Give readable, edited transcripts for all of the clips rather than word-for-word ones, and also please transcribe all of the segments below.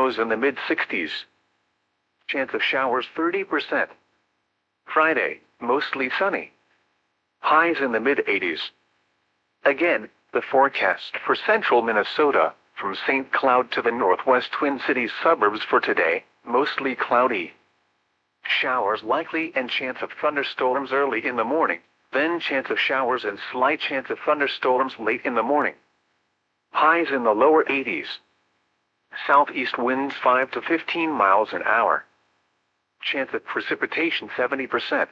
lows in the mid-60s. Chance of showers 30%. Friday, mostly sunny. Highs in the mid-80s. Again, the forecast for central Minnesota, from St. Cloud to the northwest Twin Cities suburbs for today, mostly cloudy. Showers likely and chance of thunderstorms early in the morning, then chance of showers and slight chance of thunderstorms late in the morning. Highs in the lower 80s. Southeast winds 5 to 15 miles an hour. Chance of precipitation 70%.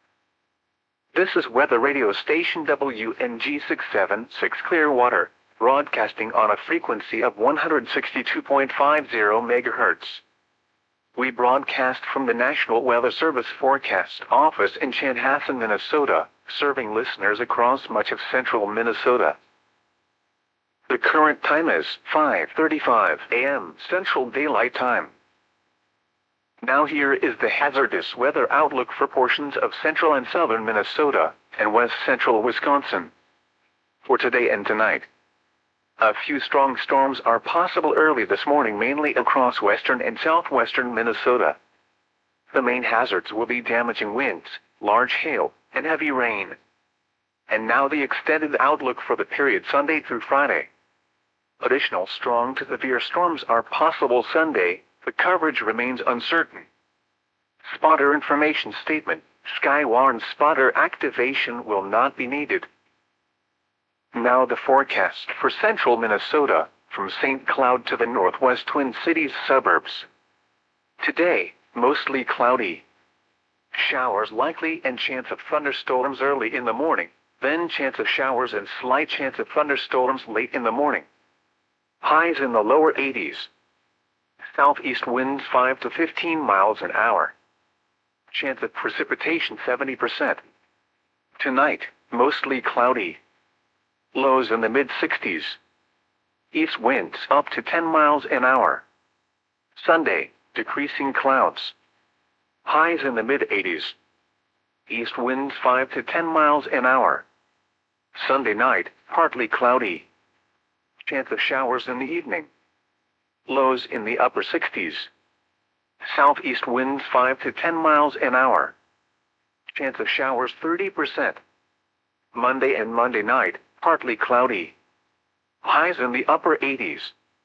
This is weather radio station WNG 676 Clearwater, broadcasting on a frequency of 162.50 MHz. We broadcast from the National Weather Service Forecast Office in Chanhassen, Minnesota, serving listeners across much of central Minnesota. The current time is 5:35 a.m. Central Daylight Time. Now here is the hazardous weather outlook for portions of central and southern Minnesota and west central Wisconsin. For today and tonight, a few strong storms are possible early this morning, mainly across western and southwestern Minnesota. The main hazards will be damaging winds, large hail, and heavy rain. And now the extended outlook for the period Sunday through Friday. Additional strong to severe storms are possible Sunday. The coverage remains uncertain. Spotter information statement: Skywarn spotter activation will not be needed. Now the forecast for central Minnesota, from St. Cloud to the northwest Twin Cities suburbs. Today, mostly cloudy. Showers likely and chance of thunderstorms early in the morning, then chance of showers and slight chance of thunderstorms late in the morning. Highs in the lower 80s. Southeast winds 5 to 15 miles an hour. Chance of precipitation 70%. Tonight, mostly cloudy. Lows in the mid-60s. East winds up to 10 miles an hour. Sunday, decreasing clouds. Highs in the mid-80s. East winds 5 to 10 miles an hour. Sunday night, partly cloudy. Chance of showers in the evening. Lows in the upper 60s. Southeast winds 5 to 10 miles an hour. Chance of showers 30%. Monday and Monday night, partly cloudy. Highs in the upper 80s.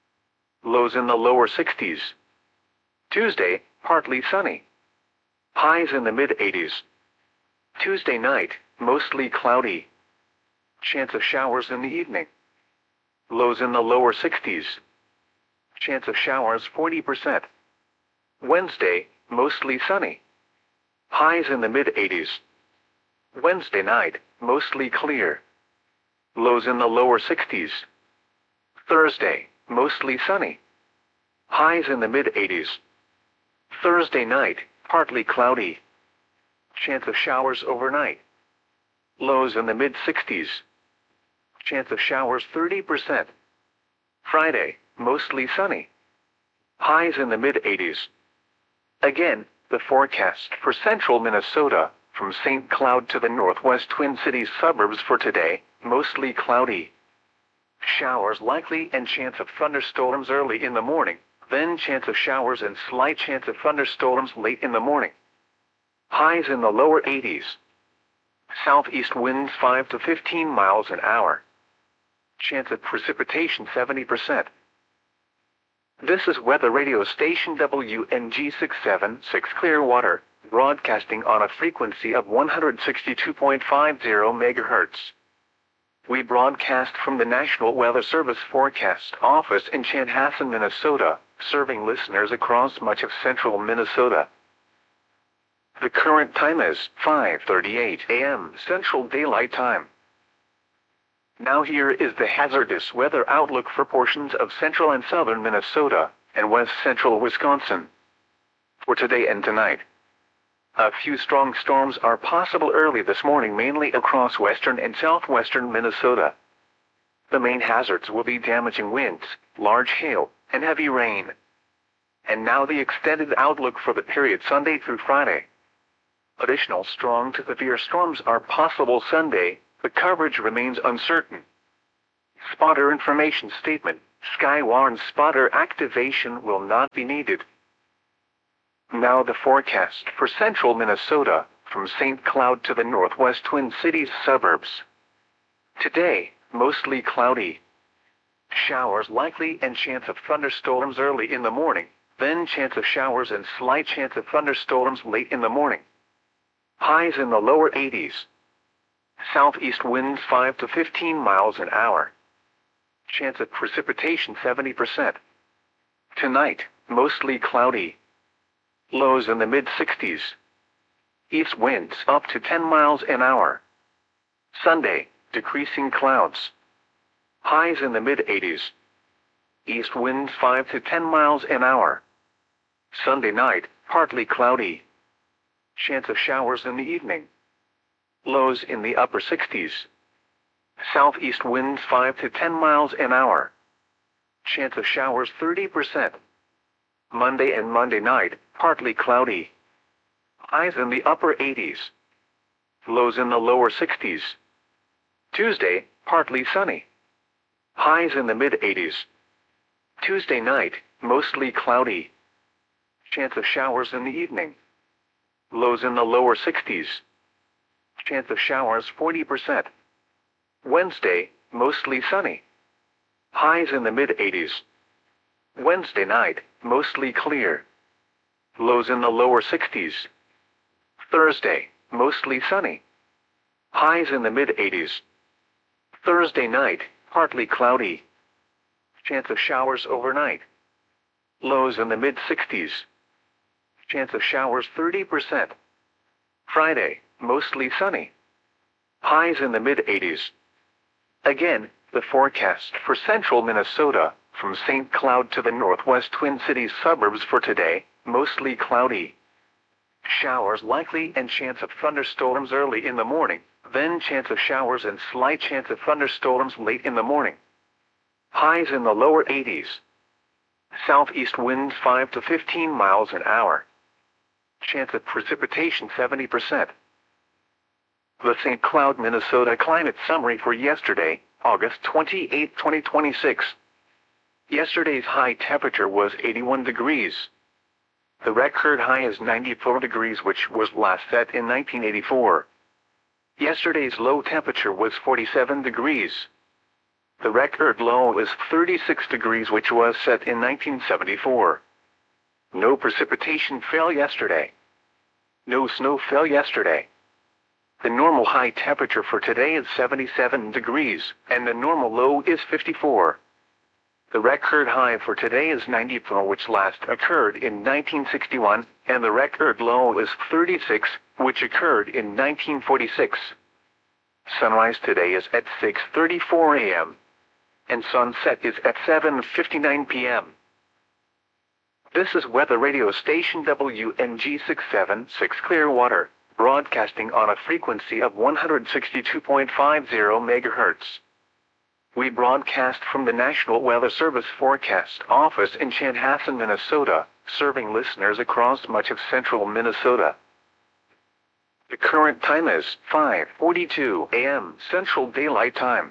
Lows in the lower 60s. Tuesday, partly sunny. Highs in the mid-80s. Tuesday night, mostly cloudy. Chance of showers in the evening. Lows in the lower 60s. Chance of showers 40%. Wednesday, mostly sunny. Highs in the mid-80s. Wednesday night, mostly clear. Lows in the lower 60s. Thursday, mostly sunny. Highs in the mid-80s. Thursday night, partly cloudy. Chance of showers overnight. Lows in the mid-60s. Chance of showers 30%. Friday, mostly sunny. Highs in the mid-80s. Again, the forecast for central Minnesota, from St. Cloud to the northwest Twin Cities suburbs for today, mostly cloudy. Showers likely and chance of thunderstorms early in the morning, then chance of showers and slight chance of thunderstorms late in the morning. Highs in the lower 80s. Southeast winds 5 to 15 miles an hour. Chance of precipitation 70%. This is weather radio station WNG 676 Clearwater, broadcasting on a frequency of 162.50 MHz. We broadcast from the National Weather Service Forecast Office in Chanhassen, Minnesota, serving listeners across much of central Minnesota. The current time is 5:38 a.m. Central Daylight Time. Now here is the hazardous weather outlook for portions of central and southern Minnesota and west central Wisconsin. For today and tonight, a few strong storms are possible early this morning, mainly across western and southwestern Minnesota. The main hazards will be damaging winds, large hail, and heavy rain. And now the extended outlook for the period Sunday through Friday. Additional strong to severe storms are possible Sunday. The coverage remains uncertain. Spotter information statement: Skywarn spotter activation will not be needed. Now the forecast for central Minnesota, from St. Cloud to the northwest Twin Cities suburbs. Today, mostly cloudy. Showers likely and chance of thunderstorms early in the morning, then chance of showers and slight chance of thunderstorms late in the morning. Highs in the lower 80s. Southeast winds 5 to 15 miles an hour. Chance of precipitation 70%. Tonight, mostly cloudy. Lows in the mid-60s. East winds up to 10 miles an hour. Sunday, decreasing clouds. Highs in the mid-80s. East winds 5 to 10 miles an hour. Sunday night, partly cloudy. Chance of showers in the evening. Lows in the upper 60s. Southeast winds 5 to 10 miles an hour. Chance of showers 30%. Monday and Monday night, partly cloudy. Highs in the upper 80s. Lows in the lower 60s. Tuesday, partly sunny. Highs in the mid-80s. Tuesday night, mostly cloudy. Chance of showers in the evening. Lows in the lower 60s. Chance of showers 40%. Wednesday, mostly sunny. Highs in the mid-80s. Wednesday night, mostly clear. Lows in the lower 60s. Thursday, mostly sunny. Highs in the mid-80s. Thursday night, partly cloudy. Chance of showers overnight. Lows in the mid-60s. Chance of showers 30%. Friday, mostly sunny. Highs in the mid-80s. Again, the forecast for central Minnesota, from St. Cloud to the northwest Twin Cities suburbs for today, mostly cloudy. Showers likely and chance of thunderstorms early in the morning, then chance of showers and slight chance of thunderstorms late in the morning. Highs in the lower 80s. Southeast winds 5 to 15 miles an hour. Chance of precipitation 70%. The St. Cloud, Minnesota climate summary for yesterday, August 28, 2026. Yesterday's high temperature was 81 degrees. The record high is 94 degrees, which was last set in 1984. Yesterday's low temperature was 47 degrees. The record low was 36 degrees, which was set in 1974. No precipitation fell yesterday. No snow fell yesterday. The normal high temperature for today is 77 degrees, and the normal low is 54. The record high for today is 94, which last occurred in 1961, and the record low is 36, which occurred in 1946. Sunrise today is at 6:34 a.m. and sunset is at 7:59 p.m. This is weather radio station WNG 676 Clearwater, broadcasting on a frequency of 162.50 MHz. We broadcast from the National Weather Service Forecast Office in Chanhassen, Minnesota, serving listeners across much of central Minnesota. The current time is 5:42 a.m. Central Daylight Time.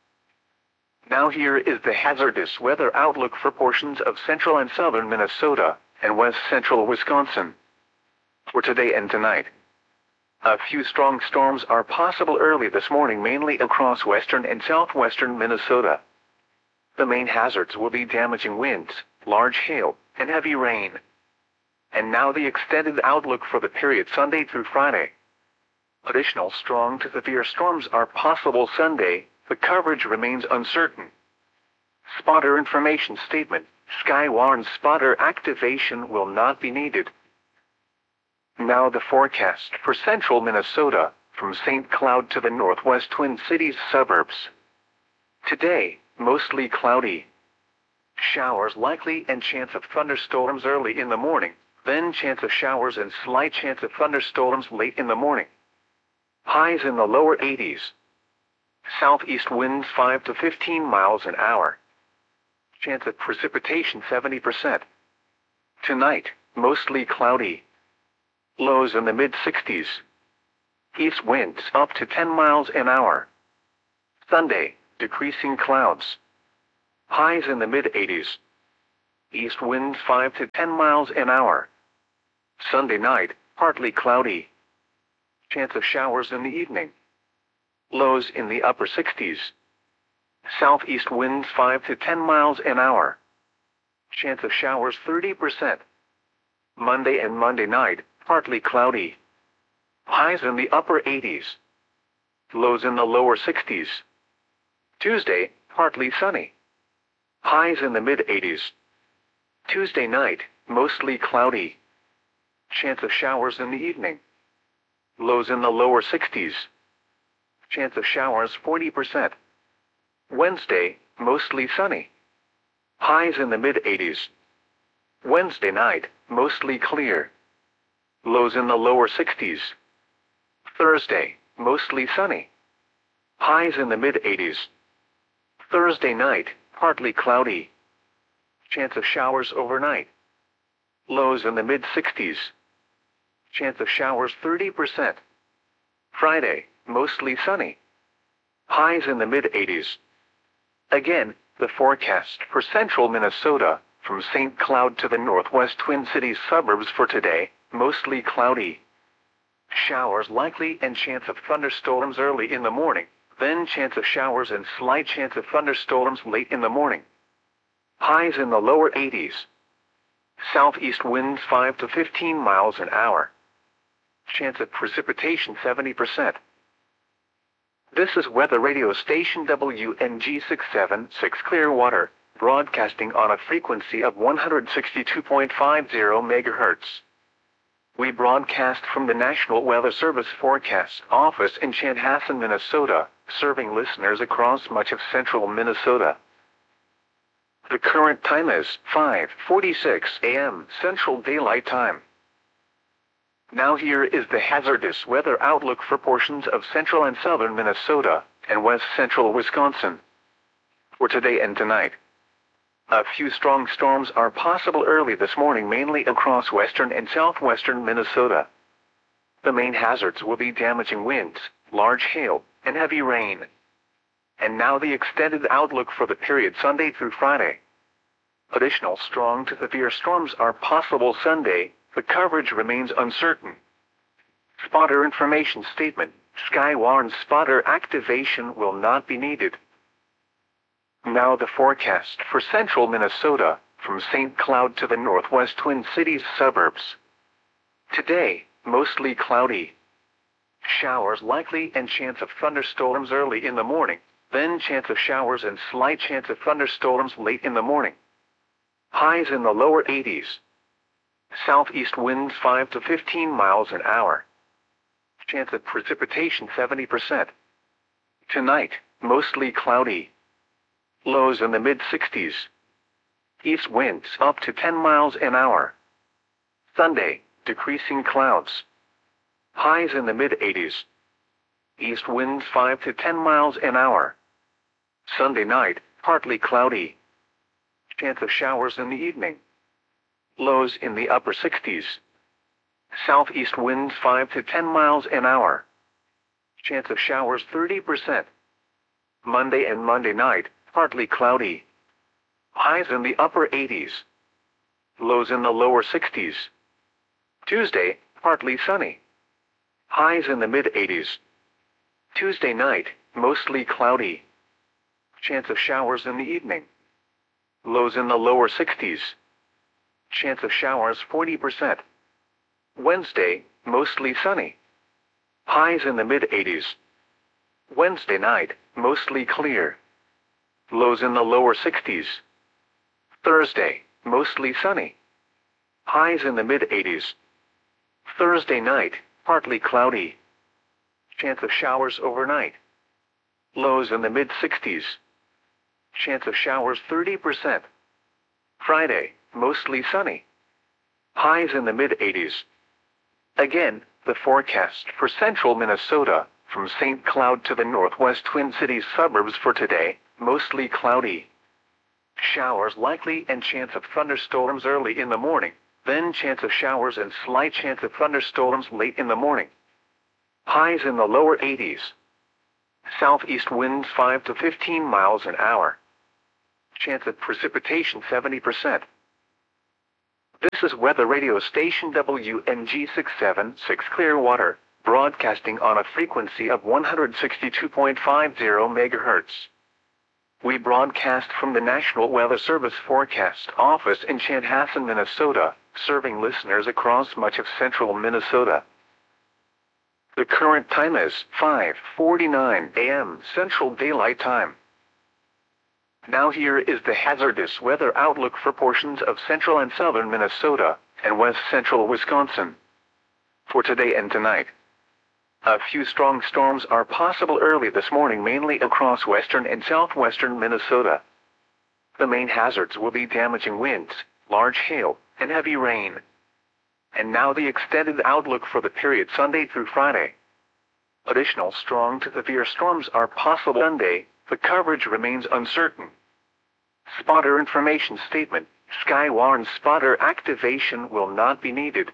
Now here is the hazardous weather outlook for portions of central and southern Minnesota and west central Wisconsin for today and tonight. A few strong storms are possible early this morning, mainly across western and southwestern Minnesota. The main hazards will be damaging winds, large hail, and heavy rain. And now the extended outlook for the period Sunday through Friday. Additional strong to severe storms are possible Sunday. The coverage remains uncertain. Spotter information statement: Skywarn spotter activation will not be needed. Now the forecast for central Minnesota, from St. Cloud to the northwest Twin Cities suburbs. Today, mostly cloudy. Showers likely and chance of thunderstorms early in the morning, then chance of showers and slight chance of thunderstorms late in the morning. Highs in the lower 80s. Southeast winds 5 to 15 miles an hour. Chance of precipitation 70%. Tonight, mostly cloudy. Lows in the mid-60s. East winds up to 10 miles an hour. Sunday, decreasing clouds. Highs in the mid-80s. East winds 5 to 10 miles an hour. Sunday night, partly cloudy. Chance of showers in the evening. Lows in the upper 60s. Southeast winds 5 to 10 miles an hour. Chance of showers 30%. Monday and Monday night, partly cloudy. Highs in the upper 80s. Lows in the lower 60s. Tuesday, partly sunny. Highs in the mid-80s. Tuesday night, mostly cloudy. Chance of showers in the evening. Lows in the lower 60s. Chance of showers 40%. Wednesday, mostly sunny. Highs in the mid-80s. Wednesday night, mostly clear. Lows in the lower 60s. Thursday, mostly sunny. Highs in the mid-80s. Thursday night, partly cloudy. Chance of showers overnight. Lows in the mid-60s. Chance of showers 30%. Friday, mostly sunny. Highs in the mid-80s. Again, the forecast for central Minnesota, from St. Cloud to the northwest Twin Cities suburbs for today, mostly cloudy. Showers likely and chance of thunderstorms early in the morning, then chance of showers and slight chance of thunderstorms late in the morning. Highs in the lower 80s. Southeast winds 5 to 15 miles an hour. Chance of precipitation 70%. This is weather radio station WNG 676 Clearwater, broadcasting on a frequency of 162.50 MHz. We broadcast from the National Weather Service Forecast Office in Chanhassen, Minnesota, serving listeners across much of central Minnesota. The current time is 5:46 a.m. Central Daylight Time. Now here is the hazardous weather outlook for portions of central and southern Minnesota and west central Wisconsin. For today and tonight, a few strong storms are possible early this morning, mainly across western and southwestern Minnesota. The main hazards will be damaging winds, large hail, and heavy rain. And now the extended outlook for the period Sunday through Friday. Additional strong to severe storms are possible Sunday. The coverage remains uncertain. Spotter information statement. Skywarn spotter activation will not be needed. Now the forecast for central Minnesota, from St. Cloud to the northwest Twin Cities suburbs. Today, mostly cloudy. Showers likely and chance of thunderstorms early in the morning, then chance of showers and slight chance of thunderstorms late in the morning. Highs in the lower 80s. Southeast winds 5 to 15 miles an hour. Chance of precipitation 70%. Tonight, mostly cloudy. Lows in the mid-60s. East winds up to 10 miles an hour. Sunday, decreasing clouds. Highs in the mid-80s. East winds 5 to 10 miles an hour. Sunday night, partly cloudy. Chance of showers in the evening. Lows in the upper 60s. Southeast winds 5 to 10 miles an hour. Chance of showers 30%. Monday and Monday night, partly cloudy. Highs in the upper 80s. Lows in the lower 60s. Tuesday, partly sunny. Highs in the mid-80s. Tuesday night, mostly cloudy. Chance of showers in the evening. Lows in the lower 60s. Chance of showers 40%. Wednesday, mostly sunny. Highs in the mid-80s. Wednesday night, mostly clear. Lows in the lower 60s. Thursday, mostly sunny. Highs in the mid-80s. Thursday night, partly cloudy. Chance of showers overnight. Lows in the mid-60s. Chance of showers 30%. Friday, mostly sunny. Highs in the mid-80s. Again, the forecast for central Minnesota, from St. Cloud to the northwest Twin Cities suburbs for today, mostly cloudy. Showers likely and chance of thunderstorms early in the morning, then chance of showers and slight chance of thunderstorms late in the morning. Highs in the lower 80s. Southeast winds 5 to 15 miles an hour. Chance of precipitation 70%. This is weather radio station WNG676 Clearwater, broadcasting on a frequency of 162.50 MHz. We broadcast from the National Weather Service Forecast Office in Chanhassen, Minnesota, serving listeners across much of central Minnesota. The current time is 5:49 a.m. Central Daylight Time. Now here is the hazardous weather outlook for portions of central and southern Minnesota and west central Wisconsin. For today and tonight, a few strong storms are possible early this morning, mainly across western and southwestern Minnesota. The main hazards will be damaging winds, large hail, and heavy rain. And now the extended outlook for the period Sunday through Friday. Additional strong to severe storms are possible Sunday. The coverage remains uncertain. Spotter information statement: Skywarn spotter activation will not be needed.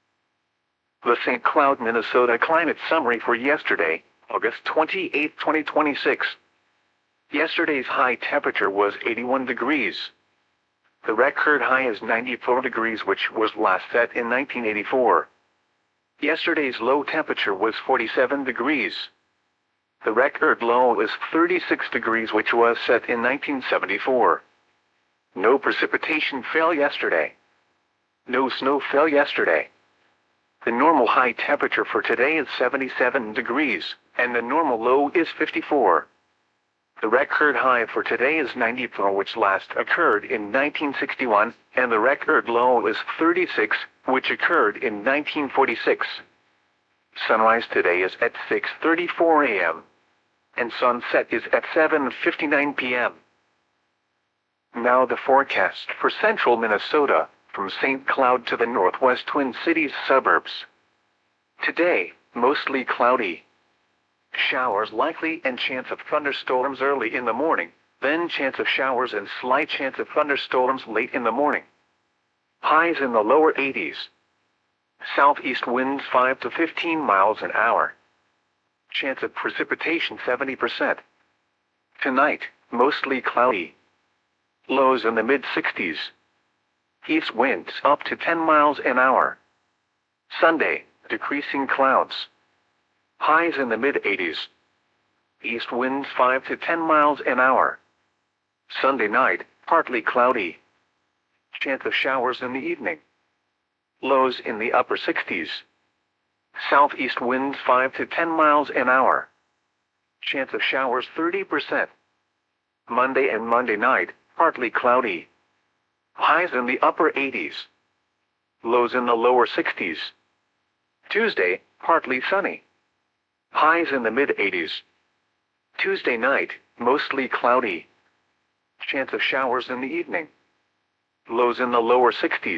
The St. Cloud, Minnesota climate summary for yesterday, August 28, 2026. Yesterday's high temperature was 81 degrees. The record high is 94 degrees, which was last set in 1984. Yesterday's low temperature was 47 degrees. The record low is 36 degrees, which was set in 1974. No precipitation fell yesterday. No snow fell yesterday. The normal high temperature for today is 77 degrees, and the normal low is 54. The record high for today is 94, which last occurred in 1961, and the record low is 36, which occurred in 1946. Sunrise today is at 6:34 a.m. and sunset is at 7:59 p.m. Now the forecast for central Minnesota, from St. Cloud to the northwest Twin Cities suburbs. Today, mostly cloudy. Showers likely and chance of thunderstorms early in the morning, then chance of showers and slight chance of thunderstorms late in the morning. Highs in the lower 80s. Southeast winds 5 to 15 miles an hour. Chance of precipitation 70%. Tonight, mostly cloudy. Lows in the mid-60s. East winds up to 10 miles an hour. Sunday, decreasing clouds. Highs in the mid-80s. East winds 5 to 10 miles an hour. Sunday night, partly cloudy. Chance of showers in the evening. Lows in the upper 60s. Southeast winds 5 to 10 miles an hour. Chance of showers 30%. Monday and Monday night, partly cloudy. Highs in the upper 80s. Lows in the lower 60s. Tuesday, partly sunny. Highs in the mid-80s. Tuesday night, mostly cloudy. Chance of showers in the evening. Lows in the lower 60s.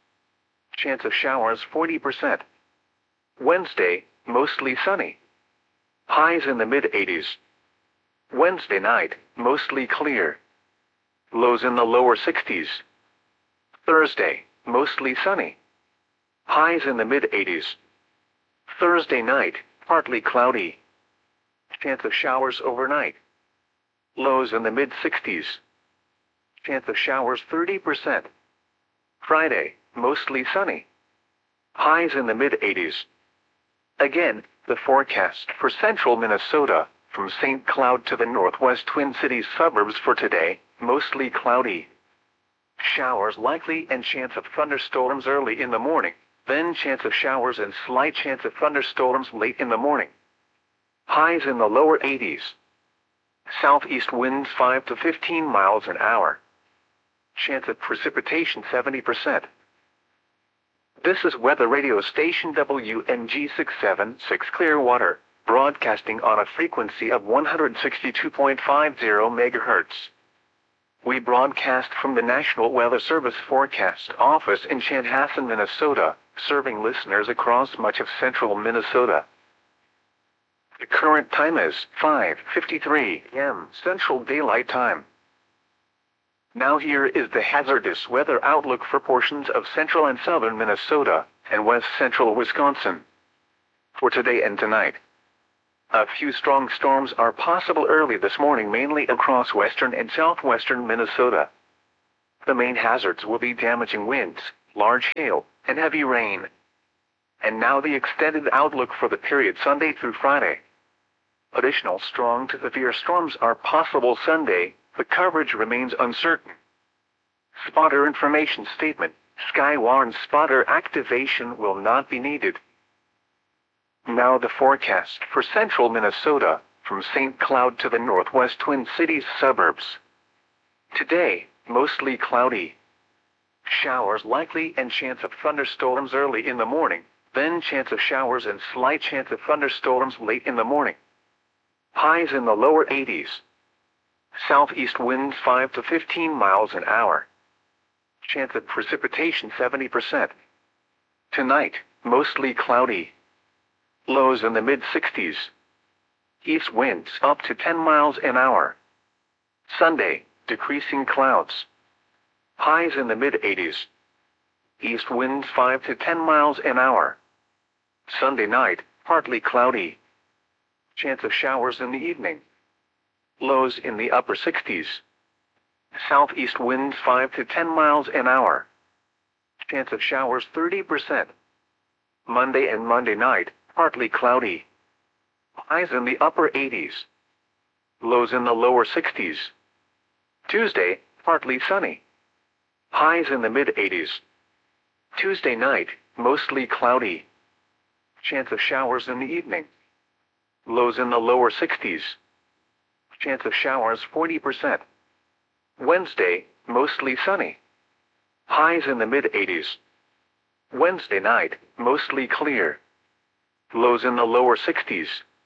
Chance of showers 40%. Wednesday, mostly sunny. Highs in the mid-80s. Wednesday night, mostly clear. Lows in the lower 60s. Thursday, mostly sunny. Highs in the mid-80s. Thursday night, partly cloudy. Chance of showers overnight. Lows in the mid-60s. Chance of showers 30%. Friday, mostly sunny. Highs in the mid-80s. Again, the forecast for central Minnesota, from St. Cloud to the northwest Twin Cities suburbs for today, mostly cloudy. Showers likely and chance of thunderstorms early in the morning, then chance of showers and slight chance of thunderstorms late in the morning. Highs in the lower 80s. Southeast winds 5 to 15 miles an hour. Chance of precipitation 70%. This is weather radio station WNG676 Clearwater, broadcasting on a frequency of 162.50 MHz. We broadcast from the National Weather Service Forecast Office in Chanhassen, Minnesota, serving listeners across much of central Minnesota. The current time is 5:53 a.m. Central Daylight Time. Now here is the hazardous weather outlook for portions of central and southern Minnesota and west central Wisconsin. For today and tonight, A few strong storms are possible early this morning, mainly across western and southwestern Minnesota. The main hazards will be damaging winds, large hail, and heavy rain. And now the extended outlook for the period Sunday through Friday. Additional strong to severe storms are possible Sunday. The coverage remains uncertain. Spotter information statement. SkyWarn spotter activation will not be needed. Now the forecast for central Minnesota, from St. Cloud to the northwest Twin Cities suburbs. Today, mostly cloudy. Showers likely and chance of thunderstorms early in the morning, then chance of showers and slight chance of thunderstorms late in the morning. Highs in the lower 80s. Southeast winds 5 to 15 miles an hour. Chance of precipitation 70%. Tonight, mostly cloudy. Lows in the mid-60s. East winds up to 10 miles an hour. Sunday, decreasing clouds. Highs in the mid-80s. East winds 5 to 10 miles an hour. Sunday night, partly cloudy. Chance of showers in the evening. Lows in the upper 60s. Southeast winds 5 to 10 miles an hour. Chance of showers 30%. Monday and Monday night, partly cloudy. Highs in the upper 80s. Lows in the lower 60s. Tuesday, partly sunny. Highs in the mid-80s. Tuesday night, mostly cloudy. Chance of showers in the evening. Lows in the lower 60s. Chance of showers 40%. Wednesday, mostly sunny. Highs in the mid-80s. Wednesday night, mostly clear. Lows in the lower 60s.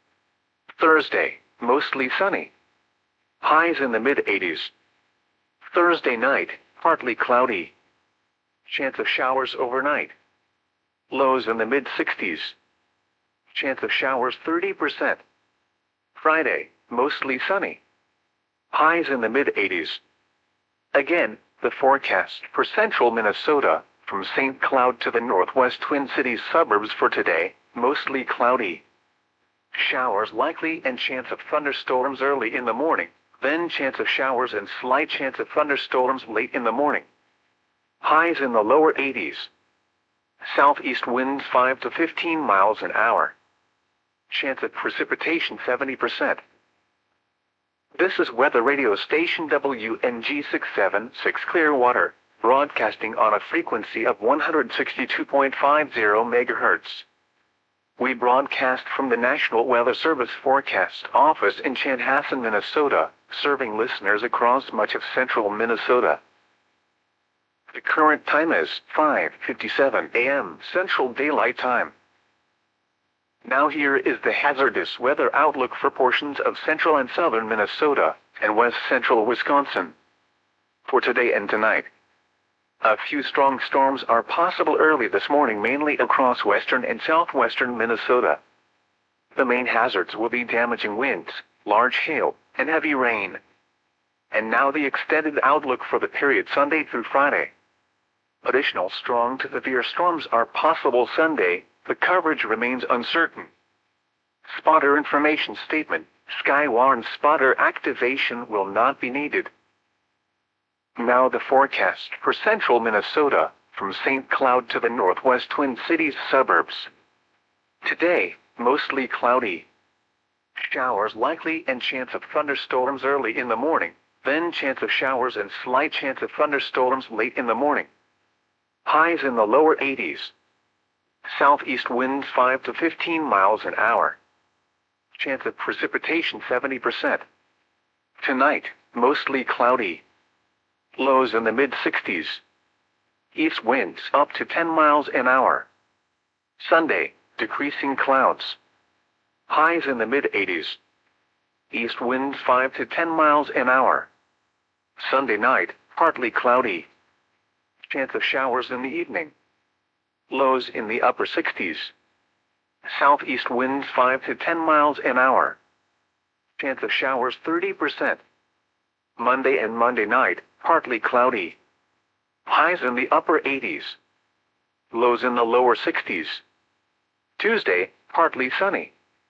Thursday, mostly sunny. Highs in the mid-80s. Thursday night, partly cloudy. Chance of showers overnight. Lows in the mid-60s. Chance of showers 30%. Friday, mostly sunny. Highs in the mid-80s. Again, the forecast for central Minnesota, from St. Cloud to the northwest Twin Cities suburbs for today, mostly cloudy. Showers likely and chance of thunderstorms early in the morning, then chance of showers and slight chance of thunderstorms late in the morning. Highs in the lower 80s. Southeast winds 5 to 15 miles an hour. Chance of precipitation 70%. This is Weather Radio Station WNG 676 Clearwater, broadcasting on a frequency of 162.50 MHz. We broadcast from the National Weather Service Forecast Office in Chanhassen, Minnesota, serving listeners across much of central Minnesota. The current time is 5:57 a.m. Central Daylight Time. Now here is the hazardous weather outlook for portions of central and southern Minnesota and west central Wisconsin. For today and tonight, a few strong storms are possible early this morning, mainly across western and southwestern Minnesota. The main hazards will be damaging winds, large hail, and heavy rain. And now the extended outlook for the period Sunday through Friday. Additional strong to severe storms are possible Sunday. The coverage remains uncertain. Spotter information statement. SkyWarn spotter activation will not be needed. Now the forecast for central Minnesota, from St. Cloud to the northwest Twin Cities suburbs. Today, mostly cloudy. Showers likely and chance of thunderstorms early in the morning, then chance of showers and slight chance of thunderstorms late in the morning. Highs in the lower 80s. Southeast winds 5 to 15 miles an hour. Chance of precipitation 70%. Tonight, mostly cloudy. Lows in the mid-60s. East winds up to 10 miles an hour. Sunday, decreasing clouds. Highs in the mid-80s. East winds 5 to 10 miles an hour. Sunday night, partly cloudy. Chance of showers in the evening. Lows in the upper 60s. Southeast winds 5 to 10 miles an hour. Chance of showers 30%. Monday and Monday night, partly cloudy. Highs in the upper 80s. Lows in the lower 60s. Tuesday, partly sunny.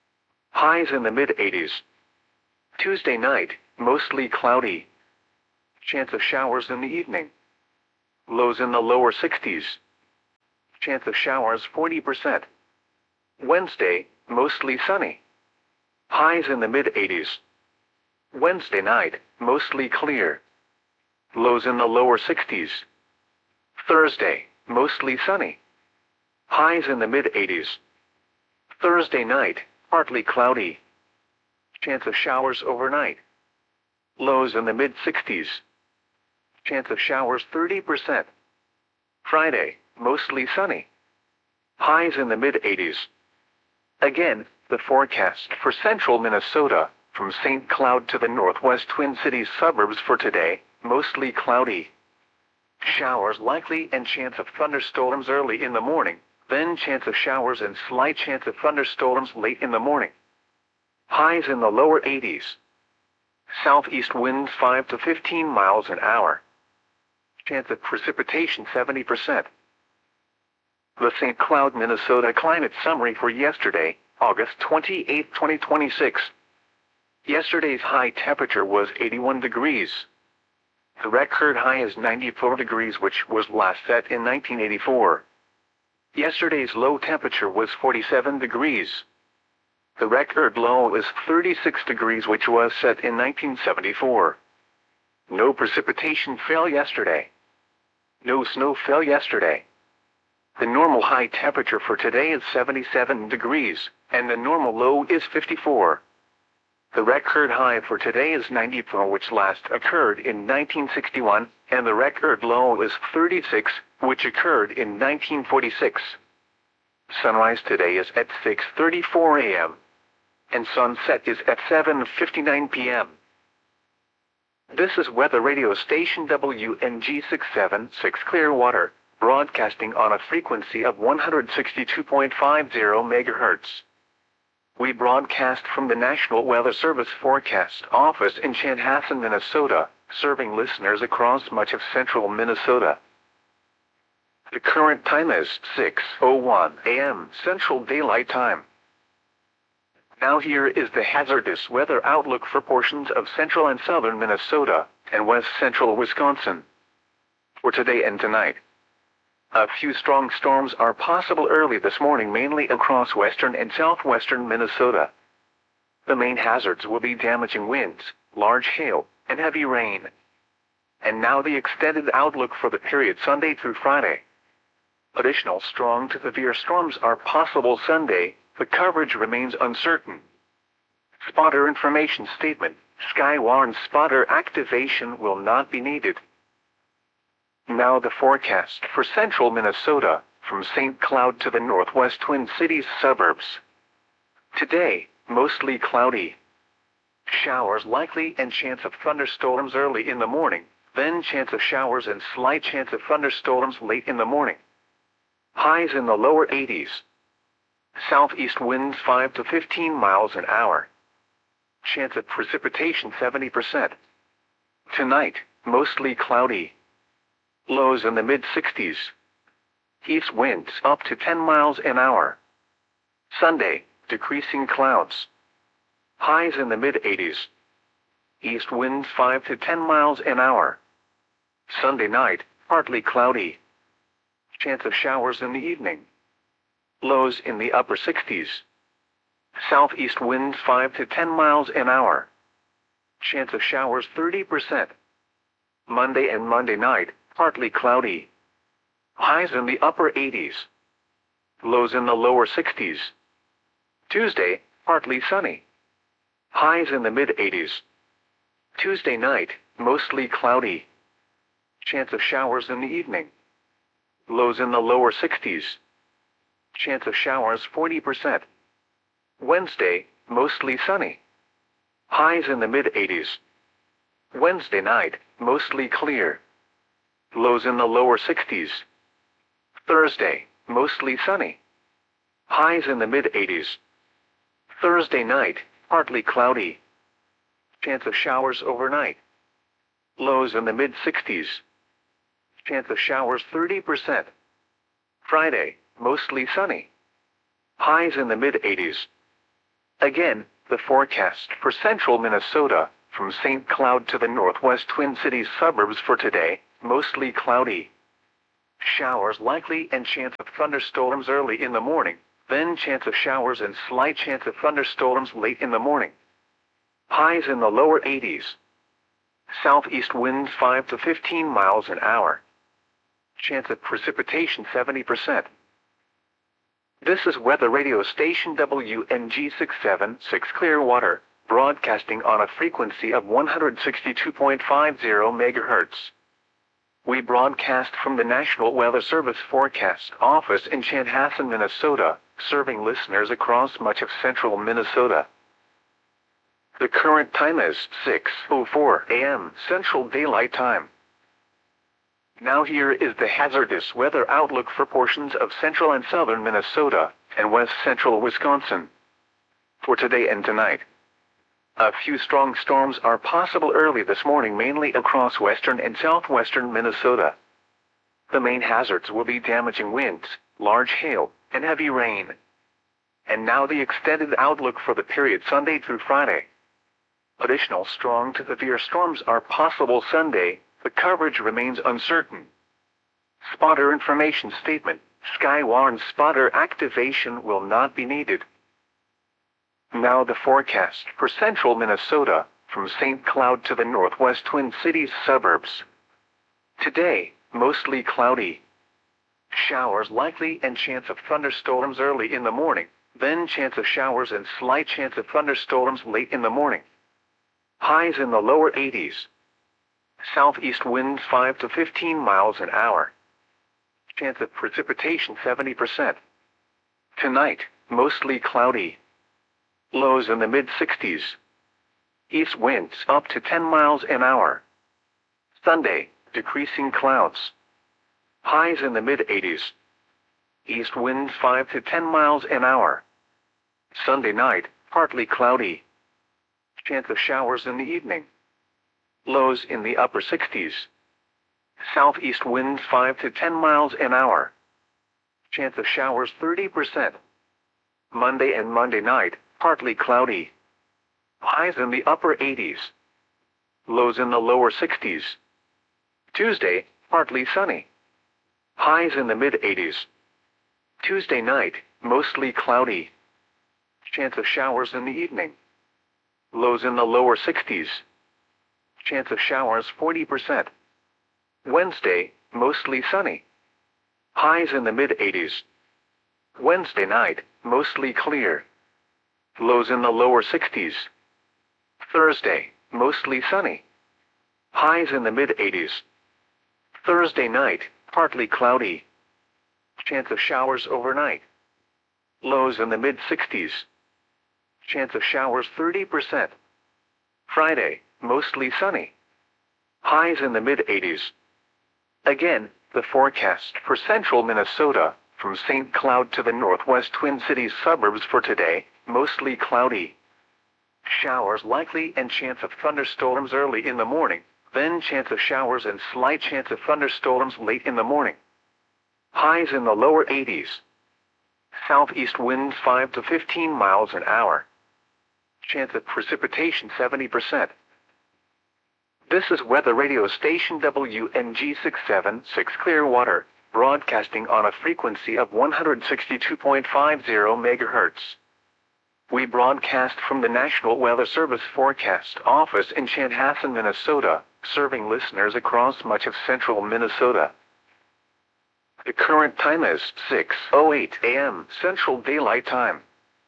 Highs in the mid-80s. Tuesday night, mostly cloudy. Chance of showers in the evening. Lows in the lower 60s. Chance of showers 40%. Wednesday, mostly sunny. Highs in the mid-80s. Wednesday night, mostly clear. Lows in the lower 60s. Thursday, mostly sunny. Highs in the mid-80s. Thursday night, partly cloudy. Chance of showers overnight. Lows in the mid-60s. Chance of showers 30%. Friday, mostly sunny. Highs in the mid-80s. Again, the forecast for central Minnesota, from St. Cloud to the northwest Twin Cities suburbs for today, mostly cloudy. Showers likely and chance of thunderstorms early in the morning, then chance of showers and slight chance of thunderstorms late in the morning. Highs in the lower 80s. Southeast winds 5 to 15 miles an hour. Chance of precipitation 70%. The St. Cloud, Minnesota climate summary for yesterday, August 28, 2026. Yesterday's high temperature was 81 degrees. The record high is 94 degrees, which was last set in 1984. Yesterday's low temperature was 47 degrees. The record low is 36 degrees, which was set in 1974. No precipitation fell yesterday. No snow fell yesterday. The normal high temperature for today is 77 degrees, and the normal low is 54. The record high for today is 94, which last occurred in 1961, and the record low is 36, which occurred in 1946. Sunrise today is at 6:34 a.m. and sunset is at 7:59 p.m. This is weather radio station WNG 676 Clearwater, broadcasting on a frequency of 162.50 MHz. We broadcast from the National Weather Service Forecast Office in Chanhassen, Minnesota, serving listeners across much of central Minnesota. The current time is 6:01 a.m. Central Daylight Time. Now here is the hazardous weather outlook for portions of central and southern Minnesota and west central Wisconsin. For today and tonight, a few strong storms are possible early this morning, mainly across western and southwestern Minnesota. The main hazards will be damaging winds, large hail, and heavy rain. And now the extended outlook for the period Sunday through Friday. Additional strong to severe storms are possible Sunday. The coverage remains uncertain. Spotter information statement: Skywarn spotter activation will not be needed. Now the forecast for central Minnesota, from St. Cloud to the northwest Twin Cities suburbs. Today, mostly cloudy. Showers likely and chance of thunderstorms early in the morning, then chance of showers and slight chance of thunderstorms late in the morning. Highs in the lower 80s. Southeast winds 5 to 15 miles an hour. Chance of precipitation 70%. Tonight, mostly cloudy. Lows in the mid-60s. East winds up to 10 miles an hour. Sunday, decreasing clouds. Highs in the mid-80s. East winds 5 to 10 miles an hour. Sunday night, partly cloudy. Chance of showers in the evening. Lows in the upper 60s. Southeast winds 5 to 10 miles an hour. Chance of showers 30%. Monday and Monday night, partly cloudy. Highs in the upper 80s. Lows in the lower 60s. Tuesday, partly sunny. Highs in the mid-80s. Tuesday night, mostly cloudy. Chance of showers in the evening. Lows in the lower 60s. Chance of showers 40%. Wednesday, mostly sunny. Highs in the mid-80s. Wednesday night, mostly clear. Lows in the lower 60s. Thursday, mostly sunny. Highs in the mid-80s. Thursday night, partly cloudy. Chance of showers overnight. Lows in the mid-60s. Chance of showers 30%. Friday, mostly sunny. Highs in the mid-80s. Again, the forecast for central Minnesota, from St. Cloud to the northwest Twin Cities suburbs for today, mostly cloudy. Showers likely and chance of thunderstorms early in the morning, then chance of showers and slight chance of thunderstorms late in the morning. Highs in the lower 80s. Southeast winds 5 to 15 miles an hour. Chance of precipitation 70%. This is weather radio station WNG 676 Clearwater, broadcasting on a frequency of 162.50 MHz. We broadcast from the National Weather Service Forecast Office in Chanhassen, Minnesota, serving listeners across much of central Minnesota. The current time is 6:04 a.m. Central Daylight Time. Now here is the hazardous weather outlook for portions of central and southern Minnesota and west central Wisconsin. For today and tonight, a few strong storms are possible early this morning, mainly across western and southwestern Minnesota. The main hazards will be damaging winds, large hail, and heavy rain. And now the extended outlook for the period Sunday through Friday. Additional strong to severe storms are possible Sunday. The coverage remains uncertain. Spotter information statement: Skywarn spotter activation will not be needed. Now the forecast for central Minnesota, from St. Cloud to the northwest Twin Cities suburbs. Today, mostly cloudy. Showers likely and chance of thunderstorms early in the morning, then chance of showers and slight chance of thunderstorms late in the morning. Highs in the lower 80s. Southeast winds 5 to 15 miles an hour. Chance of precipitation 70%. Tonight, mostly cloudy. Lows in the mid-60s. East winds up to 10 miles an hour. Sunday, decreasing clouds. Highs in the mid-80s. East winds 5 to 10 miles an hour. Sunday night, partly cloudy. Chance of showers in the evening. Lows in the upper 60s. Southeast winds 5 to 10 miles an hour. Chance of showers 30%. Monday and Monday night, partly cloudy. Highs in the upper 80s. Lows in the lower 60s. Tuesday, partly sunny. Highs in the mid-80s. Tuesday night, mostly cloudy. Chance of showers in the evening. Lows in the lower 60s. Chance of showers 40%. Wednesday, mostly sunny. Highs in the mid-80s. Wednesday night, mostly clear. Lows in the lower 60s. Thursday, mostly sunny. Highs in the mid-80s. Thursday night, partly cloudy. Chance of showers overnight. Lows in the mid-60s. Chance of showers 30%. Friday, mostly sunny. Highs in the mid-80s. Again, the forecast for central Minnesota, from St. Cloud to the northwest Twin Cities suburbs for today, mostly cloudy. Showers likely and chance of thunderstorms early in the morning, then chance of showers and slight chance of thunderstorms late in the morning. Highs in the lower 80s. Southeast winds 5 to 15 miles an hour. Chance of precipitation 70%. This is weather radio station WNG 676 Clearwater, broadcasting on a frequency of 162.50 MHz. We broadcast from the National Weather Service Forecast Office in Chanhassen, Minnesota, serving listeners across much of central Minnesota. The current time is 6:08 a.m. Central Daylight Time.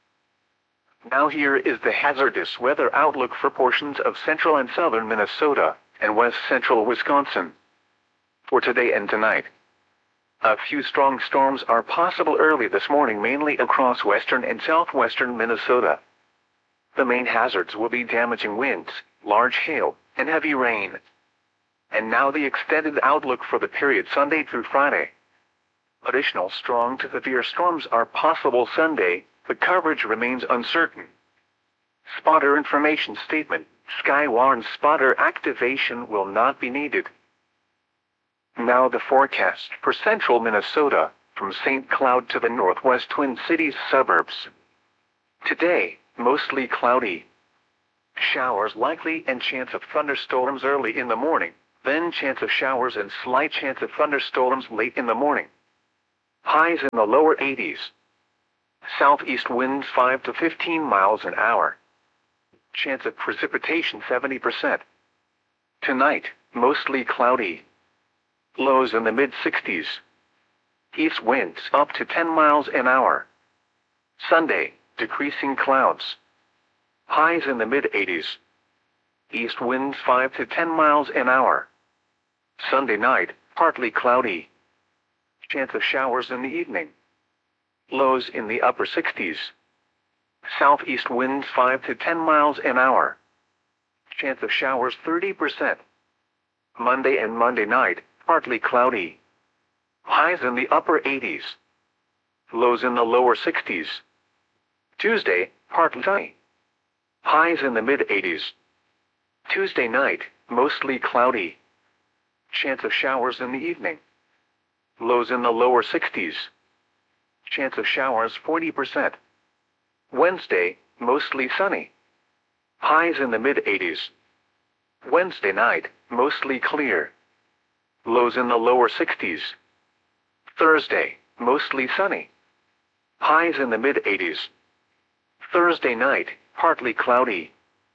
Now here is the hazardous weather outlook for portions of central and southern Minnesota and west central Wisconsin. For today and tonight, a few strong storms are possible early this morning, mainly across western and southwestern Minnesota. The main hazards will be damaging winds, large hail, and heavy rain. And now the extended outlook for the period Sunday through Friday. Additional strong to severe storms are possible Sunday. The coverage remains uncertain. Spotter information statement: Skywarn spotter activation will not be needed. Now the forecast for central Minnesota, from St. Cloud to the northwest Twin Cities suburbs. Today, mostly cloudy. Showers likely and chance of thunderstorms early in the morning, then chance of showers and slight chance of thunderstorms late in the morning. Highs in the lower 80s. Southeast winds 5 to 15 miles an hour. Chance of precipitation 70%. Tonight, mostly cloudy. Lows in the mid-60s. East winds up to 10 miles an hour. Sunday, decreasing clouds. Highs in the mid-80s. East winds 5 to 10 miles an hour. Sunday night, partly cloudy. Chance of showers in the evening. Lows in the upper 60s. Southeast winds 5 to 10 miles an hour. Chance of showers 30%. Monday and Monday night, partly cloudy. Highs in the upper 80s. Lows in the lower 60s. Tuesday, partly sunny. Highs in the mid-80s. Tuesday night, mostly cloudy. Chance of showers in the evening. Lows in the lower 60s. Chance of showers 40%. Wednesday, mostly sunny. Highs in the mid-80s. Wednesday night, mostly clear. Lows in the lower 60s. Thursday, mostly sunny. Highs in the mid-80s. Thursday night, partly cloudy.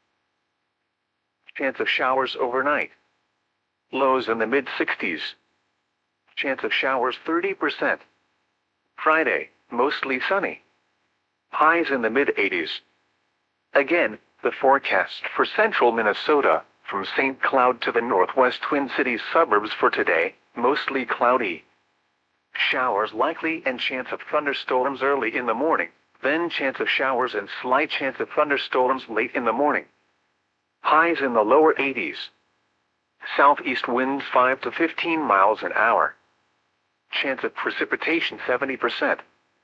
Chance of showers overnight. Lows in the mid-60s. Chance of showers 30%. Friday, mostly sunny. Highs in the mid-80s. Again, the forecast for central Minnesota, from St. Cloud to the northwest Twin Cities suburbs for today, mostly cloudy. Showers likely and chance of thunderstorms early in the morning, then chance of showers and slight chance of thunderstorms late in the morning. Highs in the lower 80s. Southeast winds 5 to 15 miles an hour. Chance of precipitation 70%.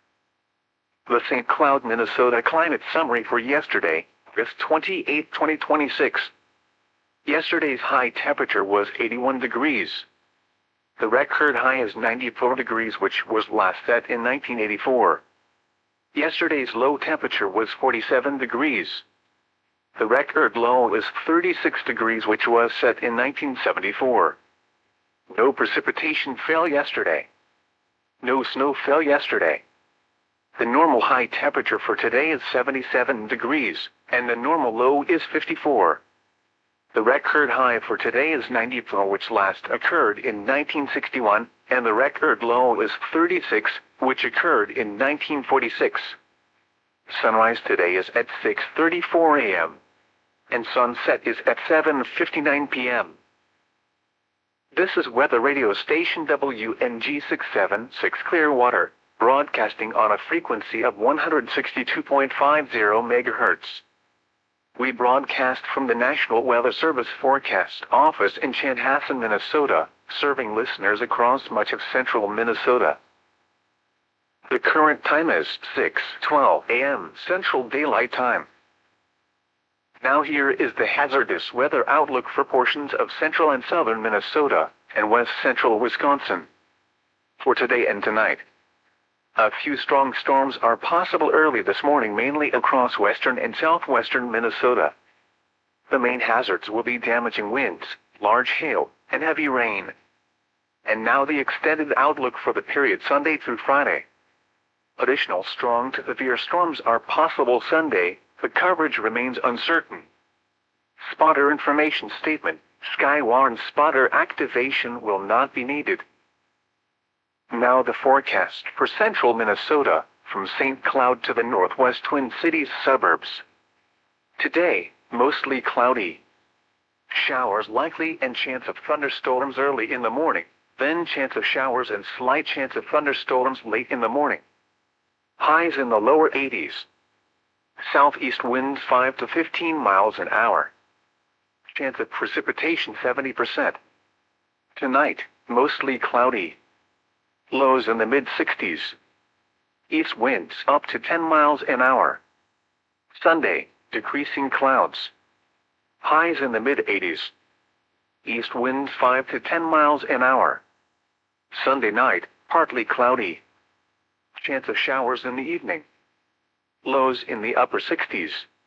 The St. Cloud, Minnesota climate summary for yesterday, August 28, 2026. Yesterday's high temperature was 81 degrees. The record high is 94 degrees, which was last set in 1984. Yesterday's low temperature was 47 degrees. The record low is 36 degrees, which was set in 1974. No precipitation fell yesterday. No snow fell yesterday. The normal high temperature for today is 77 degrees, and the normal low is 54. The record high for today is 94, which last occurred in 1961, and the record low is 36, which occurred in 1946. Sunrise today is at 6:34 a.m. and sunset is at 7:59 p.m. This is weather radio station WNG 676 Clearwater, broadcasting on a frequency of 162.50 MHz. We broadcast from the National Weather Service Forecast Office in Chanhassen, Minnesota, serving listeners across much of central Minnesota. The current time is 6:12 a.m. Central Daylight Time. Now here is the hazardous weather outlook for portions of central and southern Minnesota and west central Wisconsin. For today and tonight, a few strong storms are possible early this morning, mainly across western and southwestern Minnesota. The main hazards will be damaging winds, large hail, and heavy rain. And now the extended outlook for the period Sunday through Friday. Additional strong to severe storms are possible Sunday. The coverage remains uncertain. Spotter information statement: Skywarn spotter activation will not be needed. Now the forecast for central Minnesota, from St. Cloud to the northwest Twin Cities suburbs. Today, mostly cloudy. Showers likely and chance of thunderstorms early in the morning, then chance of showers and slight chance of thunderstorms late in the morning. Highs in the lower 80s. Southeast winds 5 to 15 miles an hour. Chance of precipitation 70%. Tonight, mostly cloudy. Lows in the mid-60s. East winds up to 10 miles an hour. Sunday, decreasing clouds. Highs in the mid-80s. East winds 5 to 10 miles an hour. Sunday night, partly cloudy. Chance of showers in the evening. Lows in the upper 60s.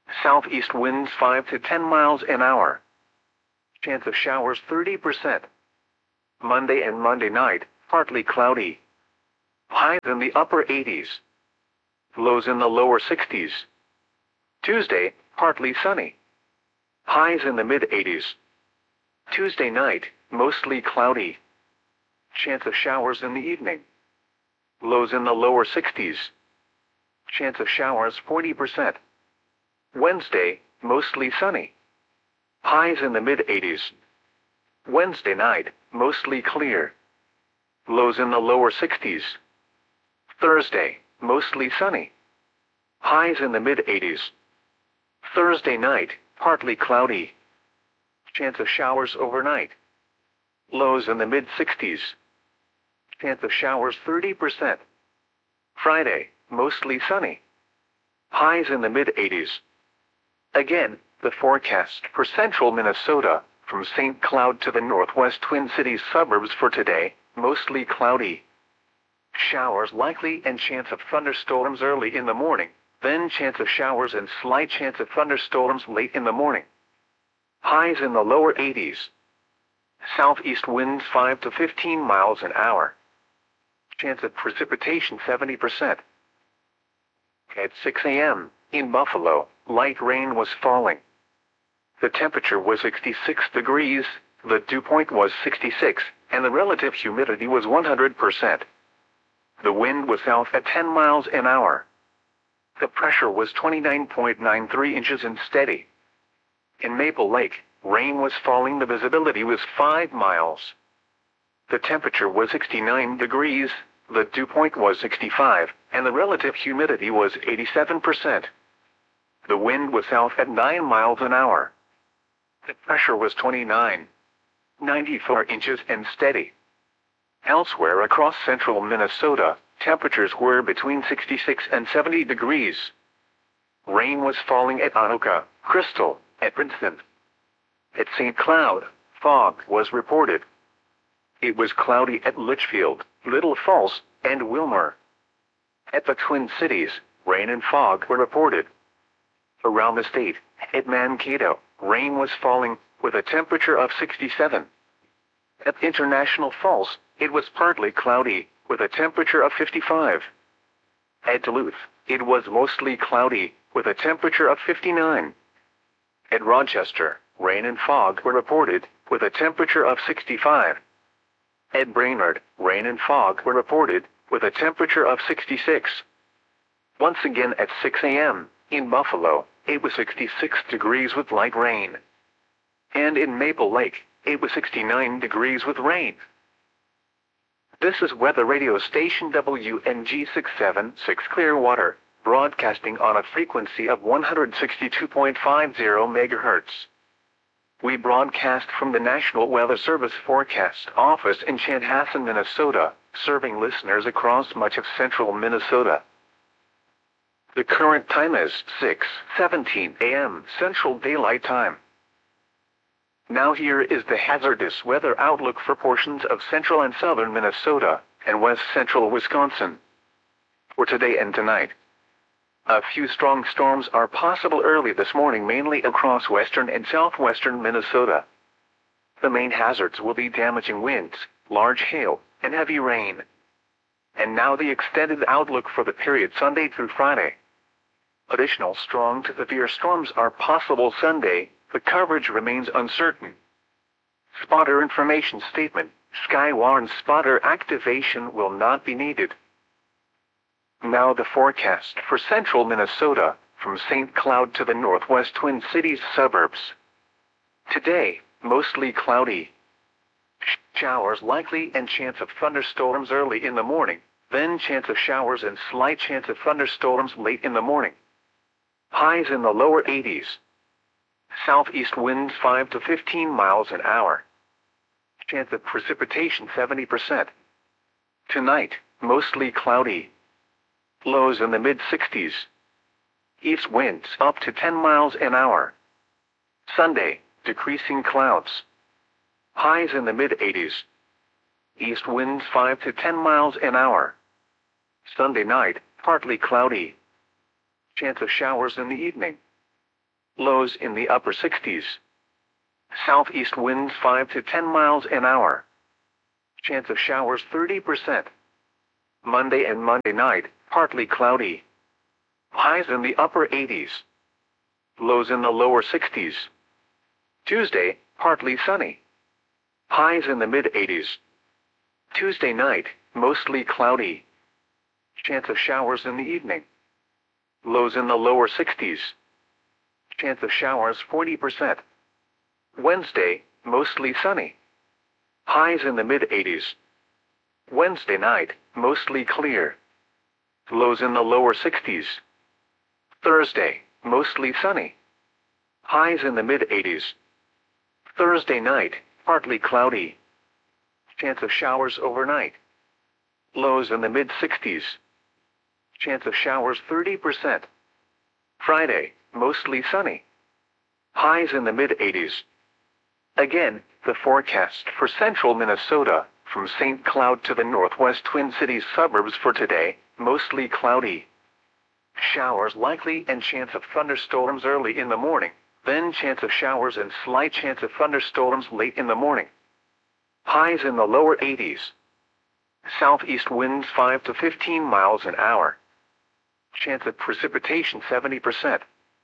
Southeast winds 5 to 10 miles an hour. Chance of showers 30%. Monday and Monday night, partly cloudy. Highs in the upper 80s. Lows in the lower 60s. Tuesday, partly sunny. Highs in the mid-80s. Tuesday night, mostly cloudy. Chance of showers in the evening. Lows in the lower 60s. Chance of showers 40%. Wednesday, mostly sunny. Highs in the mid-80s. Wednesday night, mostly clear. Lows in the lower 60s. Thursday, mostly sunny. Highs in the mid-80s. Thursday night, partly cloudy. Chance of showers overnight. Lows in the mid-60s. Chance of showers 30%. Friday, mostly sunny. Highs in the mid-80s. Again, the forecast for central Minnesota, from St. Cloud to the northwest Twin Cities suburbs for today, mostly cloudy. Showers likely and chance of thunderstorms early in the morning, then chance of showers and slight chance of thunderstorms late in the morning. Highs in the lower 80s. Southeast winds 5 to 15 miles an hour. Chance of precipitation 70%. At 6 a.m., in Buffalo, light rain was falling. The temperature was 66 degrees, the dew point was 66, and the relative humidity was 100%. The wind was south at 10 miles an hour. The pressure was 29.93 inches and steady. In Maple Lake, rain was falling, the visibility was 5 miles. The temperature was 69 degrees, the dew point was 65, and the relative humidity was 87%. The wind was south at 9 miles an hour. The pressure was 29.94 inches and steady. Elsewhere across central Minnesota, temperatures were between 66 and 70 degrees. Rain was falling at Anoka, Crystal, and Princeton. At St. Cloud, fog was reported. It was cloudy at Litchfield, Little Falls, and Wilmer. At the Twin Cities, rain and fog were reported. Around the state, at Mankato, rain was falling, with a temperature of 67. At International Falls, it was partly cloudy, with a temperature of 55. At Duluth, it was mostly cloudy, with a temperature of 59. At Rochester, rain and fog were reported, with a temperature of 65. At Brainerd, rain and fog were reported, with a temperature of 66. Once again at 6 a.m., in Buffalo, it was 66 degrees with light rain. And in Maple Lake, it was 69 degrees with rain. This is weather radio station WNG 676 Clearwater, broadcasting on a frequency of 162.50 MHz. We broadcast from the National Weather Service Forecast Office in Chanhassen, Minnesota, serving listeners across much of central Minnesota. The current time is 6:17 a.m. Central Daylight Time. Now here is the hazardous weather outlook for portions of central and southern Minnesota and west central Wisconsin. For today and tonight, a few strong storms are possible early this morning, mainly across western and southwestern Minnesota. The main hazards will be damaging winds, large hail, and heavy rain. And now the extended outlook for the period Sunday through Friday. Additional strong to severe storms are possible Sunday. The coverage remains uncertain. Spotter information statement: Skywarn spotter activation will not be needed. Now the forecast for central Minnesota, from St. Cloud to the northwest Twin Cities suburbs. Today, mostly cloudy. Showers likely and chance of thunderstorms early in the morning, then chance of showers and slight chance of thunderstorms late in the morning. Highs in the lower 80s. Southeast winds 5 to 15 miles an hour. Chance of precipitation 70%. Tonight, mostly cloudy. Lows in the mid-60s. East winds up to 10 miles an hour. Sunday, decreasing clouds. Highs in the mid-80s. East winds 5 to 10 miles an hour. Sunday night, partly cloudy. Chance of showers in the evening. Lows in the upper 60s. Southeast winds 5 to 10 miles an hour. Chance of showers 30%. Monday and Monday night, partly cloudy. Highs in the upper 80s. Lows in the lower 60s. Tuesday, partly sunny. Highs in the mid-80s. Tuesday night, mostly cloudy. Chance of showers in the evening. Lows in the lower 60s. Chance of showers 40%. Wednesday, mostly sunny. Highs in the mid-80s. Wednesday night, mostly clear. Lows in the lower 60s. Thursday, mostly sunny. Highs in the mid-80s. Thursday night, partly cloudy. Chance of showers overnight. Lows in the mid-60s. Chance of showers 30%. Friday, mostly sunny. Highs in the mid-80s. Again, the forecast for central Minnesota, from St. Cloud to the northwest Twin Cities suburbs for today, mostly cloudy. Showers likely and chance of thunderstorms early in the morning, then chance of showers and slight chance of thunderstorms late in the morning. Highs in the lower 80s. Southeast winds 5 to 15 miles an hour. Chance of precipitation 70%.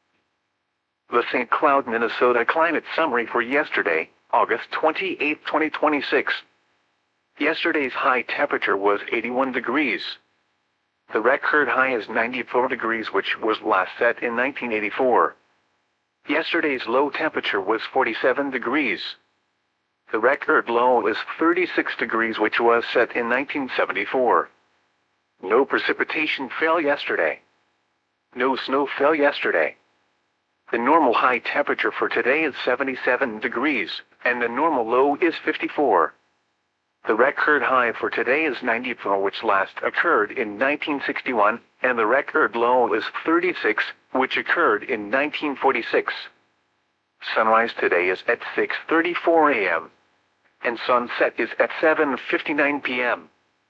The St. Cloud, Minnesota climate summary for yesterday, August 28, 2026. Yesterday's high temperature was 81 degrees. The record high is 94 degrees, which was last set in 1984. Yesterday's low temperature was 47 degrees. The record low is 36 degrees, which was set in 1974. No precipitation fell yesterday. No snow fell yesterday. The normal high temperature for today is 77 degrees, and the normal low is 54. The record high for today is 94, which last occurred in 1961, and the record low is 36, which occurred in 1946. Sunrise today is at 6:34 a.m. and sunset is at 7:59 p.m.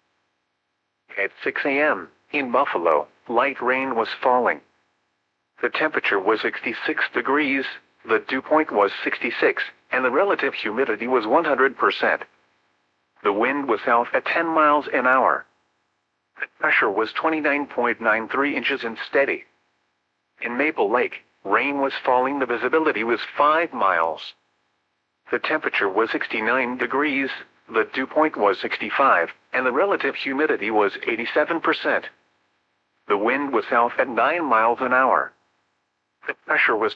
At 6 a.m., in Buffalo, light rain was falling. The temperature was 66 degrees, the dew point was 66, and the relative humidity was 100%. The wind was south at 10 miles an hour. The pressure was 29.93 inches and steady. In Maple Lake, rain was falling, the visibility was 5 miles. The temperature was 69 degrees, the dew point was 65, and the relative humidity was 87%. The wind was south at 9 miles an hour. The pressure was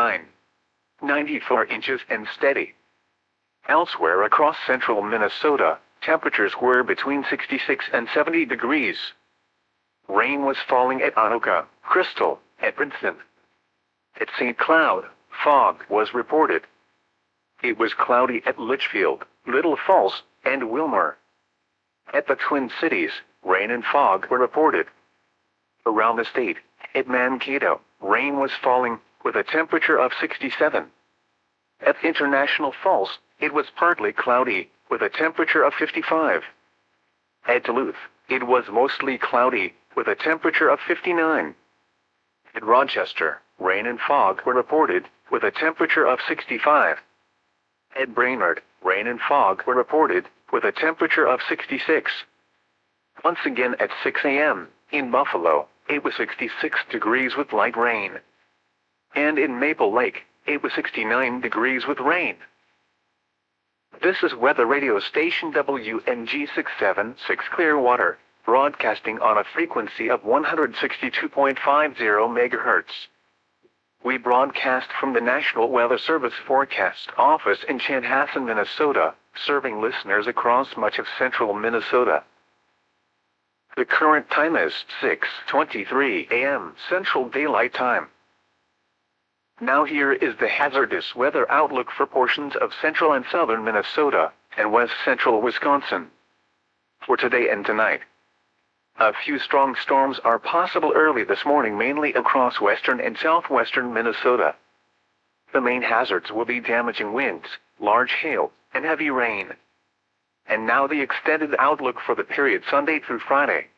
29.94 inches and steady. Elsewhere across central Minnesota, temperatures were between 66 and 70 degrees. Rain was falling at Anoka, Crystal, at Princeton. At St. Cloud, fog was reported. It was cloudy at Litchfield, Little Falls, and Wilmer. At the Twin Cities, rain and fog were reported. Around the state, at Mankato, rain was falling, with a temperature of 67. At International Falls, it was partly cloudy, with a temperature of 55. At Duluth, it was mostly cloudy, with a temperature of 59. At Rochester, rain and fog were reported, with a temperature of 65. At Brainerd, rain and fog were reported, with a temperature of 66. Once again at 6 a.m., in Buffalo, it was 66 degrees with light rain. And in Maple Lake, it was 69 degrees with rain. This is weather radio station WNG 676 Clearwater, broadcasting on a frequency of 162.50 MHz. We broadcast from the National Weather Service Forecast Office in Chanhassen, Minnesota, serving listeners across much of central Minnesota. The current time is 6:23 a.m. Central Daylight Time. Now here is the hazardous weather outlook for portions of central and southern Minnesota and west central Wisconsin. For today and tonight, a few strong storms are possible early this morning, mainly across western and southwestern Minnesota. The main hazards will be damaging winds, large hail, and heavy rain. And now the extended outlook for the period Sunday through Friday.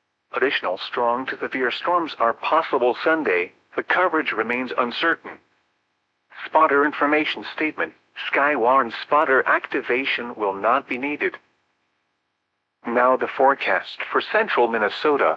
Additional strong to severe storms are possible Sunday. The coverage remains uncertain. Spotter information statement. Skywarn spotter activation will not be needed. Now the forecast for central Minnesota.